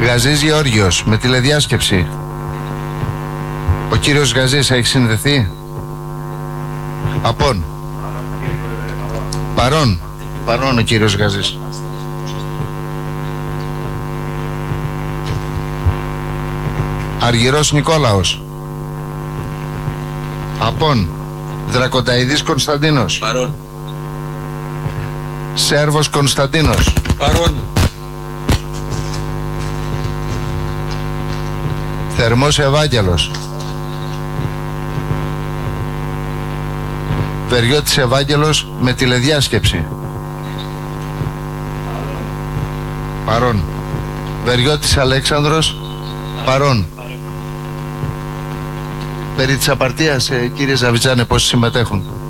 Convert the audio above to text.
Γαζής Γεώργιος με τηλεδιάσκεψη. Ο κύριος Γαζής έχει συνδεθεί? Απόν. Παρόν. Παρόν ο κύριος Γαζής. Αργυρός Νικόλαος. Απόν. Δρακονταηδής Κωνσταντίνος. Παρόν. Σέρβος Κωνσταντίνος. Παρόν. Θερμός Ευάγγελος. Βεριώτης Ευάγγελος με τηλεδιάσκεψη. Παρόν. Βεριώτης Αλέξανδρος. Παρόν. Περί της απαρτίας, κύριε Ζαβιτζάνε, πόσοι συμμετέχουν?